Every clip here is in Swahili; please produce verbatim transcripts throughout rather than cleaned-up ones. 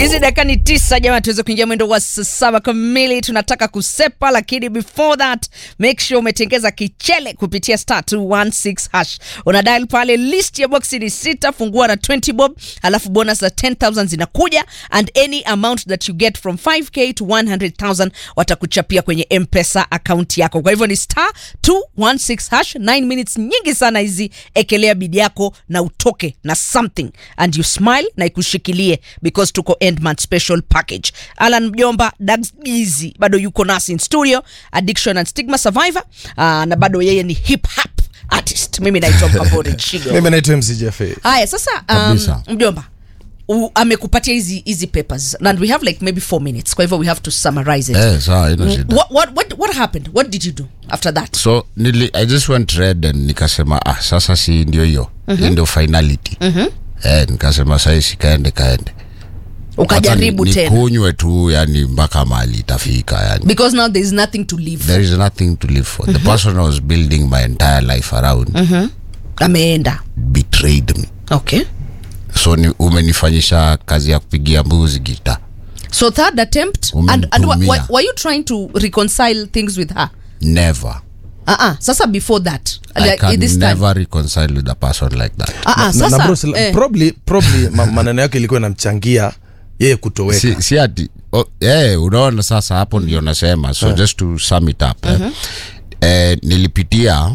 Hizi dakika ni tisa jamaa, tuweze kuingia mwendo wa saba kamili. Tunataka kusepa, lakini before that make sure umetengeza kichele kupitia star two one six hash. Una dial pale, list ya boxi ni sita, fungua na twenty bob, alafu bonus za ten thousand zinakuja, and any amount that you get from five k to one hundred thousand watakuchapia kwenye M-Pesa account yako. Kwa hivyo ni star two one six hash. nine minutes nyingi sana hizi, ekelea bidi yako na utoke na something and you smile na ikushikilie, because tuko end month special package. Alan Mjomba Dags Easy bado yuko nasi in studio, addiction and stigma survivor, uh, na bado yeye ni hip hop artist. Mimi naitwa Mpapore Chigo. Mimi naitwa M C Jaffe. Haya sasa, um, Mjomba U, amekupatia hizi hizi papers and we have like maybe four minutes, kwa hivyo we have to summarize it. Yes, ah, ina shida. What, what what what happened? What did you do after that? So nili, I just went read and nikasema ah sasa si ndio hiyo. Mm-hmm. Ndio finality. Mhm. Eh, nikasema sasa sikaende kaende. Ukajaribu ni, tena. Nikunywe tu yani mpaka mali itafika yani. Because now there is nothing to live for. There is nothing to live for. Mm-hmm. The person I was building my entire life around. Mhm. Ameenda. Betrayed me. Okay. So ni umenifanyisha kazi ya kupigia mbuzi gita. So third attempt, and, and were, were you trying to reconcile things with her? Never. Uh-uh. Sasa before that, I like, can this never time. reconcile with a person like that. Uh-uh. Sasa, na, na bro, eh. probably probably maneno yake ilikuwa inamchangia yeye kutoweka. Si, si ati oh, eh unaona sasa hapo ndio nasema. So yeah. Just to sum it up. Mm-hmm. Eh, eh nilipitia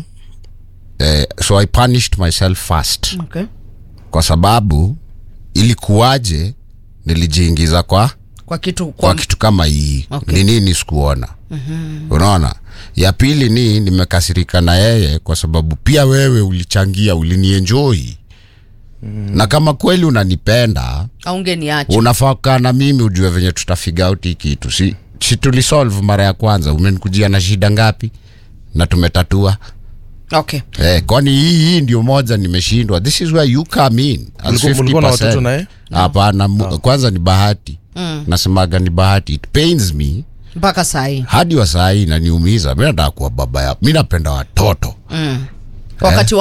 eh, so I punished myself first. Okay. Kwa sababu ilikuwaje nilijiingiza kwa kwa kitu kwa, kwa kitu kama hii. Okay. Ni nini sikuona. Mm-hmm. Unaona? Ya pili ni nimekasirika na yeye kwa sababu pia wewe ulichangia, ulinienjoy. Mm. Na kama kweli unanipenda, aungeniacha. Unafaa kana mimi ujue venye tutafigure out hiki kitu. Si si tulisolve mara ya kwanza, umenikujia na shida ngapi na tumetatua. Okay. Eh, kwani hii hii ndio moja nimeshindwa. This is where you come in. Ulikuwa na watoto naye? Hapana, no. Kwanza ni bahati. Mm. Nasemaga ni bahati. It pains me. Mpaka sahi. Hadi wa sahi inaniumiza. Mimi nataka kuwa baba yao. Mimi napenda watoto. Mm. Wakati